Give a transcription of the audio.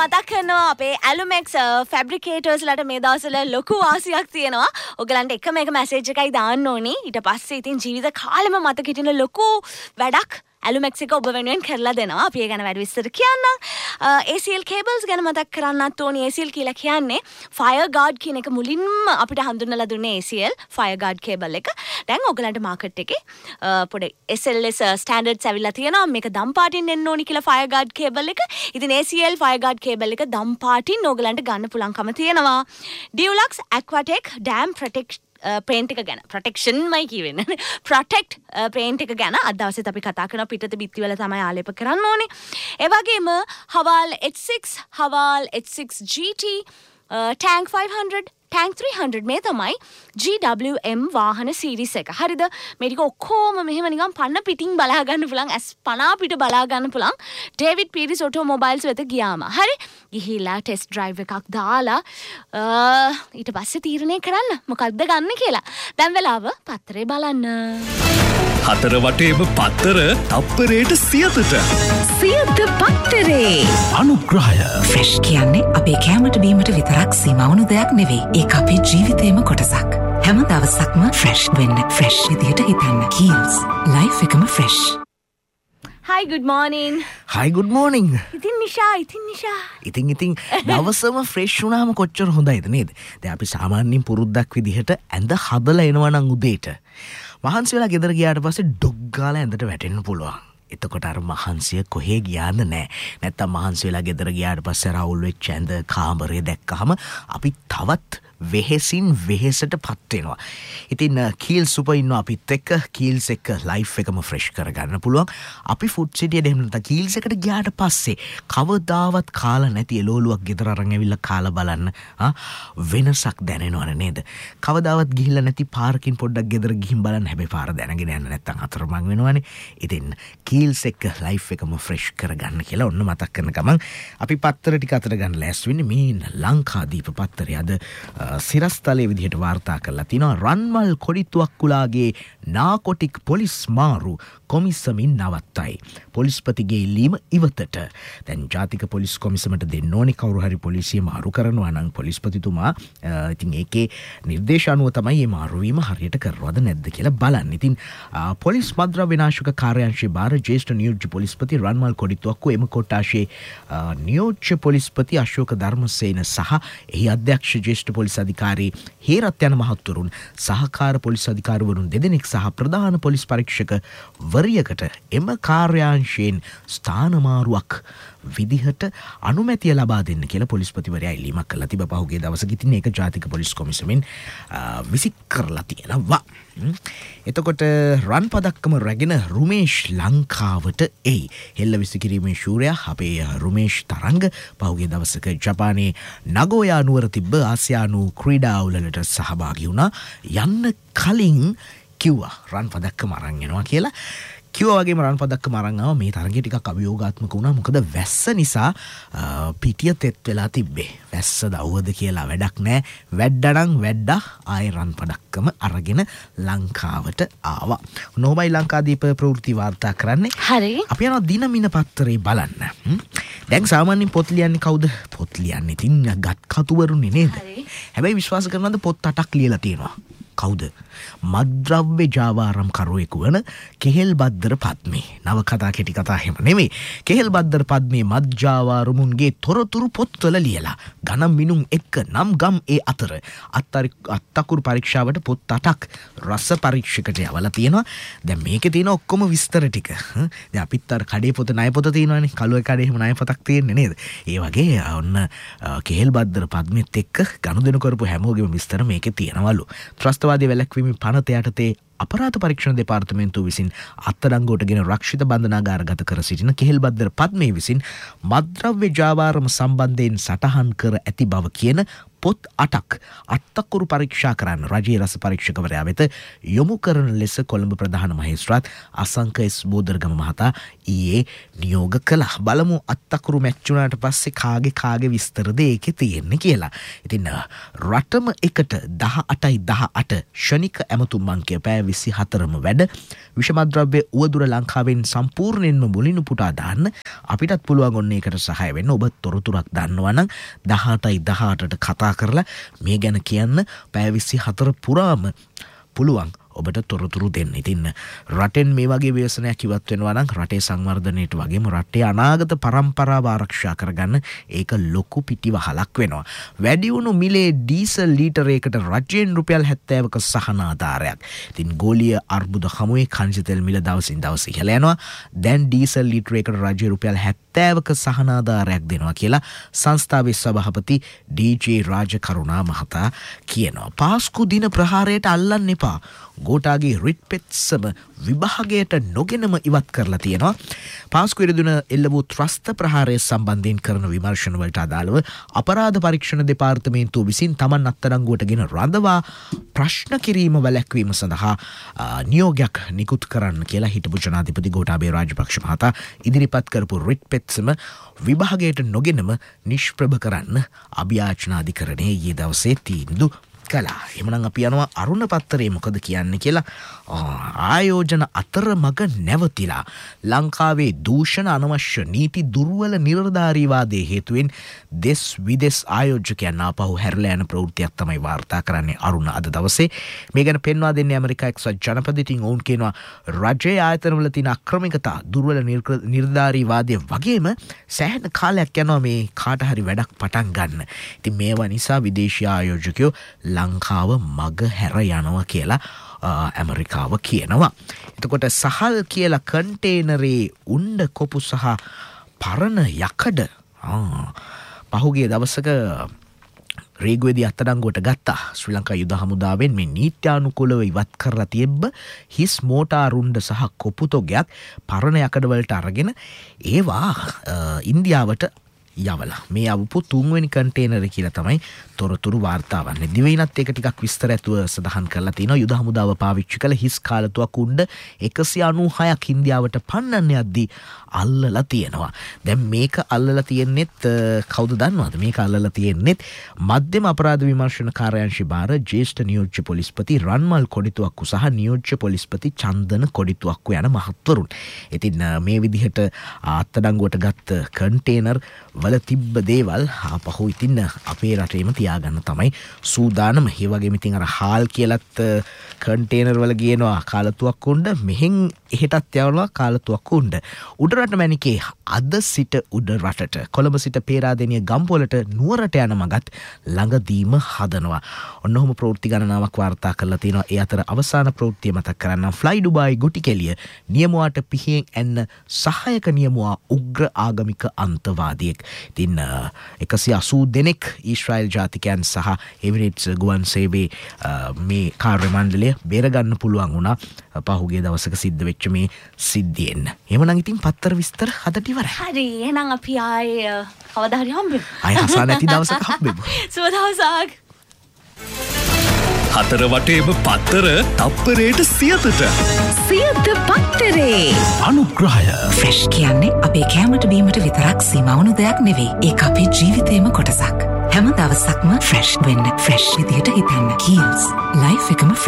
මතක් කරනවා අපේ Alumex fabricatorsලාට මේ දවස්වල ලොකු වාසියක් තියෙනවා. ඔයගලන්ට එකම එක මැසේජ් එකයි දාන්න ඕනේ. ඊට පස්සේ ඉතින් ජීවිත කාලෙම මතක හිටින ලොකු වැඩක් Alumex එක ඔබ වෙනුවෙන් කරලා දෙනවා. අපි ඒ ගැන වැඩි විස්තර කියන්නම්. ACL cables ගැන මතක් කරන්නත් ඕනේ. ACL කියලා කියන්නේ fire guard කියන එක මුලින්ම අපිට හඳුන්වලා දුන්නේ ACL fire guard cable එක. දැන් ඔයගලන්ට මාකට් එකේ පොඩි SLS standards ඇවිල්ලා තියෙනවා. මේක දම් පාටින් එන්න ඕනි කියලා fire guard cable එක. ඉතින් ACL fire guard cable එක දම් පාටින් ඔයගලන්ට ගන්න පුළුවන්කම තියෙනවා. Dulux Aquatech dam paint එක ගැන protection මයි කියවෙන්නේ protect paint එක ගැන අද දවසේත් අපි කතා කරනවා. පිටත බිත්ති වල තමයි ආලේප කරන්න ඕනේ. ඒ වගේම Haval H6 Haval H6 GT tank 500 tank 300 මේ තමයි GWM වාහන සීරීස් එක. හරිද? මේ ටික ඔක්කොම මෙහෙම නිකන් පන්න පිටින් බලා ගන්න පුළුවන්. S50 පිට බලා ගන්න පුළුවන්. ඩේවිඩ් පීරිස් ඔටෝමොබයිල්ස් වෙත ගියාම. හරි? ගිහිලා ටෙස්ට් ඩ්‍රයිව් එකක් දාලා ඊට පස්සේ තීරණය කරන්න මොකක්ද ගන්න කියලා. දැන් වෙලාව පත්තරේ බලන්න. හතර වටේම පත්තර තප්පරයට සියතට. සියත පත්තරේ අනුග්‍රහය. ෆ්‍රෙෂ් කියන්නේ අපේ කැමට බීමට විතරක් සීමා වුණු දෙයක් නෙවෙයි. ඒක අපේ ජීවිතේම කොටසක්. හැම දවසක්ම ෆ්‍රෙෂ් වෙන්න ෆ්‍රෙෂ් විදියට හිතන්න. Kiehl's life එකම fresh. Hi good morning. Hi good morning. ඉතින් නිෂා ඉතින් දවසම ෆ්‍රෙෂ් වුණාම කොච්චර හොඳයිද නේද? දැන් අපි සාමාන්‍යයෙන් පුරුද්දක් විදිහට ඇඳ හදලා එනවා නම් උදේට මහන්සි වෙලා ගෙදර ගියාට පස්සේ ඩොග් ගාලා ඇඳට වැටෙන්න පුළුවන්. එතකොට අර මහන්සිය කොහේ ගියාද නැහැ. නැත්තම් මහන්සි වෙලා ගෙදර ගියාට පස්සේ රවුල් වෙච්ච ඇඳ කාමරේ දැක්කහම අපි තවත් වෙහෙසින් වෙහෙසට පත් වෙනවා. ඉතින් කීල්ස් සුපර් ඉන්නවා අපිත් එක්ක. කීල්ස් එක්ක ලයිෆ් එකම ෆ්‍රෙෂ් කරගන්න පුළුවන්. අපි ෆුඩ් සිටියේ දෙන්න නැත්නම් කීල්ස් එකට ගියාට පස්සේ කවදාවත් කාලා නැති එළවලුවක් ගෙදර අරන් ඇවිල්ලා කාලා බලන්න. වෙනසක් දැනෙනවනේ නේද? කවදාවත් ගිහිල්ලා නැති පාරකින් පොඩ්ඩක් ගෙදර ගිහින් බලන්න. හැබැයි පාර දැනගෙන යන්න නැත්නම් අතරමං වෙනවනේ. ඉතින් කීල්ස් එක්ක ලයිෆ් එකම ෆ්‍රෙෂ් කරගන්න කියලා ඔන්න මතක් කරන ගමන් අපි පත්තර ටික අතට ගන්න ලෑස්ති වෙන්නේ. මේ ලංකාදීප පත්තරේ අද සිරස්තලේ විදිහට වාර්තා කරලා තිනවා. රන්මල් කොඩිතුවක්කුලාගේ නාකොටික් පොලිස් මාරු කොමිසමින් නවත්තයි. පොලිස්පතිගේ ඉල්ලීම ඉවතට. දැන් ජාතික පොලිස් කොමිසමට දෙන්න ඕනේ කවුරු හරි පොලිසිය මාරු කරනවා නම් පොලිස්පතිතුමා ඉතින් ඒකේ නිර්දේශ අනුව තමයි මේ මාරු වීම හරියට කරනවද නැද්ද කියලා බලන්න. ඉතින් පොලිස් මද්‍රව්‍ය විනාශක කාර්යාංශයේ භාර ජ්‍යෙෂ්ඨ නියෝජ්‍ය පොලිස්පති රන්මල් කොඩිතුවක්කු එම කොට්ටාශයේ නියෝජ්‍ය පොලිස්පති අශෝක ධර්මසේන සහ එහි අධ්‍යක්ෂ ජ්‍යෙෂ්ඨ පොලිස් අධිකාරී හේරත් යන මහත්වරුන් සහකාර පොලිස් අධිකාරිවරුන් දෙදෙනෙක් සහ ප්‍රධාන පොලිස් පරීක්ෂක වරියකට එම කාර්යාංශයෙන් ස්ථානමාරුවක් විදිහට අනුමැතිය ලබා දෙන්න කියලා පොලිස්පතිවරයා ඉල්ලීමක් කළා තිබ පහුගිය දවසක. ඉතින් ඒක ජාතික පොලිස් කොමිසමෙන් විසික් කරලා තියෙනවා. එතකොට රන් පදක්කම රැගෙන රුමේෂ් ලංකාවට එයි. හෙල්ල විසි කිරීමේ ශූරයා අපේ රුමේෂ් තරංග පහුගිය දවසක ජපානයේ නගෝයා නුවර තිබ්බ ආසියානු ක්‍රීඩාවලට සහභාගී වුණා. යන්න කලින් කිව්වා රන් පදක්කම අරන් එනවා කියලා. කිව්වා වගේම රන් පදක්කම අරන් ආව. මේ තරගය ටිකක් අභියෝගාත්මක වුණා. මොකද වැස්ස නිසා පිටිය තෙත් වෙලා තිබ්බේ. වැස්ස දවුවද කියලා වැඩක් නැහැ. වැඩ්ඩනම් වැඩ්ඩා ආයේ රන් පදක්කම අරගෙන ලංකාවට ආවා. නොබයි ලංකාදීප ප්‍රවෘත්ති වාර්තා කරන්නේ. හරි. අපි යනවා දිනමින පත්තරේ බලන්න. දැන් සාමාන්‍යයෙන් පොත් ලියන්නේ කවුද? පොත් ලියන්නේ ඉතින් ගත් කතුවරුනේ නේද? හැබැයි විශ්වාස කරනවද පොත් 8ක් ලියලා තියෙනවා. කවුද? මද්‍රව්‍ය ජාවාරම් කරුවෙකු වන කෙහෙල් බද්දර පද්මේ. නව කතා කෙටි කතා එහෙම නෙමෙයි. කෙහෙල් බද්දර පද්මේ මද්ජාවාරුමුන්ගේ තොරතුරු පොත්වල ලියලා ගණන් මිනුම් එක්ක නම් ගම් ඒ අතර අත්තකුරු පරීක්ෂාවට පොත් 8ක් රස පරීක්ෂකට යවලා තියෙනවා. දැන් මේකේ තියෙන ඔක්කොම විස්තර ටික. දැන් අපිත් අර කඩේ පොත ණය පොත තියෙනවානේ. කළුවේ කඩේ එහෙම ණය පොතක් තියෙන්නේ නේද? ඒ වගේ ඔන්න කෙහෙල් බද්දර පද්මෙත් එක්ක ගනුදෙනු කරපු හැමෝගෙම විස්තර මේකේ තියෙනවලු. ත්‍රස්තවාදී වැළැක්වීමේ පනත යටතේ අපරාධ පරීක්ෂණ දෙපාර්තමේන්තුව විසින් අත්අඩංගුවටගෙන රක්ෂිත බන්ධනාගාරගත කර සිටින කෙහෙල් බද්දර පද්මේ විසින් මද්‍රව්‍ය ජාවාරම සම්බන්ධයෙන් සටහන් කර ඇති බව කියන පොත් 8ක් අත්තකුරු පරීක්ෂා කරන්න රජයේ රස පරීක්ෂකවරයා වෙත යොමු කරන ලෙස කොළඹ ප්‍රධාන මහේස්ත්‍රාත් අසංක එස් බෝදර්ගම මහතා ඊයේ නියෝග කළා. බලමු අත්තකුරු මැච් වුණාට පස්සේ කාගේ විස්තරද ඒකේ තියෙන්නේ කියලා. ඉතින් රටම එකට 18 ශනික ඇමතුම් අංකය පැය 24ම වැඩ විෂමද්‍රව්‍ය උවදුර ලංකාවෙන් සම්පූර්ණයෙන්ම මුලිනු පුටා දාන්න අපිටත් පුළුවන් ඔන්න ඒකට සහාය වෙන්න. ඔබ තොරතුරක් දන්නවා නම් 18ට කතා කරලා මේ ගැන කියන්න පැය 24 පුරාම පුළුවන් ඔබට තොරතුරු දෙන්න. ඉතින් රටෙන් මේ වගේ ව්‍යසනයක් ඉවත් වෙනවා නම් රටේ සංවර්ධනයට වගේම රටේ අනාගත පරම්පරාව ආරක්ෂා කරගන්න ඒක ලොකු පිටිවහලක් වෙනවා. වැඩි වුණු මිලේ ඩීසල් ලීටරයකට රජයෙන් රුපියල් 70ක සහනාධාරයක්. ඉතින් ගෝලීය අර්බුද හමුවේ කනිජ තෙල් මිල දවසින් දවස ඉහළ යනවා. දැන් ඩීසල් ලීටරයකට රජය රුපියල් 70ක සහනාධාරයක් දෙනවා කියලා සංස්ථාවේ සභාපති ඩී.ජේ. රාජකරුණා මහතා කියනවා. පාස්කු දින ප්‍රහාරයට අල්ලන්න එපා. ගෝඨාගේ රිට් පෙත්සම විභාගයට නොගෙනම ඉවත් කරලා තියෙනවා. පාස්කු ඉරදුන එල්ල වූ ත්‍රස්ත ප්‍රහාරය සම්බන්ධයෙන් කරන විමර්ශන වලට අදාළව අපරාධ පරීක්ෂණ දෙපාර්තමේන්තුව විසින් තමන් අත්අඩංගුවට ගෙන රඳවා ප්‍රශ්න කිරීම වැළැක්වීම සඳහා නියෝගයක් නිකුත් කරන්න කියලා හිටපු ජනාධිපති ගෝඨාභය රාජපක්ෂ මහතා ඉදිරිපත් කරපු රිට් පෙත්සම විභාගයට නොගෙනම නිෂ්ප්‍රභ කරන්න අභියාචනාධිකරණයේ ඊයේ දවසේ තීන්දුව කළා. එමනම් අපි යනවා අරුණ පත්තරේ මොකද කියන්නේ කියලා. ආයෝජන අතරමඟ නැවතිලා ලංකාවේ දූෂණ අනවශ්‍ය නීති දුර්වල නිලධාරීවාදයේ හේතුවෙන් දෙස් විදෙස් ආයෝජකයන් ආපහු හැරලා යන ප්‍රවෘත්තියක් තමයි වාර්තා කරන්නේ අරුණ අද දවසේ. මේ ගැන පෙන්වා දෙන්නේ ඇමරිකා එක්සත් ජනපදයෙන්. ඔවුන් කියනවා රජයේ ආයතනවල තියෙන අක්‍රමිකතා දුර්වල නිලධාරීවාදයේ වගේම සෑහෙන කාලයක් යනවා මේ කාට හරි වැඩක් පටන් ගන්න. ඉතින් මේවා නිසා විදේශීය ආයෝජකයෝ ලංකාව මග හැර යනවා කියලා ඇමරිකාව කියනවා. එතකොට සහල් කියලා කන්ටේනරේ උණ්ඩ කොපු සහ පරණ යකඩ පහුගිය දවසක රේගුවේදී අත්අඩංගුවට ගත්තා. ශ්‍රී ලංකා යුද හමුදාවෙන් මේ නීත්‍යානුකූලව ඉවත් කරලා තිබ්බ හිස් මෝටාරුණ්ඩ සහ කොපු තොගයක් පරණ යකඩ වලට අරගෙන ඒවා ඉන්දියාවට යවලා මේ අවුපු 3 වෙනි කන්ටේනර් කියලා තමයි තොරතුරු වාර්තා වන්නේ. දිවයිනත් ඒක ටිකක් විස්තර ඇතුව සඳහන් කරලා තිනවා. යුද හමුදාව පාවිච්චි කළ හිස් කාලතුවක් උණ්ඩ 196ක් ඉන්දියාවට පන්නන්න යද්දී අල්ලලා තියෙනවා. දැන් මේක අල්ලලා තියෙන්නෙත් කවුද දන්නවද? මේක අල්ලලා තියෙන්නෙත් මධ්‍යම අපරාධ විමර්ශන කාර්යාංශය බාර ජ්‍යෙෂ්ඨ නියෝජ්‍ය පොලිස්පති රන්මල් කොඩිතුවක්කු සහ නියෝජ්‍ය පොලිස්පති චන්දන කොඩිතුවක්කු යන මහත්වරුන්. ඉතින් මේ විදිහට අත්අඩංගුවට ගත්ත කන්ටේනර් වල තිබ්බ දේවල් ආපහු ඉතින් අපේ රටේම තියාගන්න තමයි සූදානම. ඒ වගේම ඉතින් අර හාල් කියලත් කන්ටේනර් වල ගේනවා කාලතුවක් උණ්ඩ. මෙහෙන් එහෙටත් යවනවා කාලතුවක් උණ්ඩ. උඩරට මැණිකේ අද සිට උඩ රටට කොළඹ සිට පේරාදෙණිය ගම්පොලට නුවරට යන මගත් ළඟදීම හදනවා. ඔන්න ඔහොම ප්‍රවෘත්ති ගණනාවක් වාර්තා කරලා තියෙනවා. ඒ අතර අවසාන ප්‍රවෘත්තිය මතක් කරන්න ෆ්ලයි ඩුබායි ගුටිකෙලිය නියමුවාට පිහියෙන් එන්න සහායක නියමුවා උග්‍ර ආගමික අන්තවාදියෙක්. ඉතින් 180 දෙනෙක් ඊශ්‍රායල් ජාතිකයන් සහ එමිරේට්ස් ගුවන් සේවයේ මේ කාර්ය මණ්ඩලය බේරගන්න පුළුවන් වුණා පහුගිය දවසක සිද්ධ වෙච්ච මේ සිද්ධියෙන්. එහෙමනම් ඉතින් පත්තර විස්තර හදට ඉවරයි. හරි එහෙනම් අපි ආයේ කවදා හරි හම්බෙමු. ආයේ හසා නැති දවසක හම්බෙමු. සුබ දවසක්. හතර වටේම පත්තර තප්පරයට 100ට. 100 පත්තරේ අනුග්‍රහය ෆ්‍රෙෂ් කියන්නේ අපේ කෑමට බීමට විතරක් සීමා වුණු දෙයක් නෙවෙයි. ඒක අපේ ජීවිතේම කොටසක්. හැම දවසක්ම ෆ්‍රෙෂ් වෙන්න ෆ්‍රෙෂ් විදියට හිතන්න. කීල්ස් ලයිෆ් එකම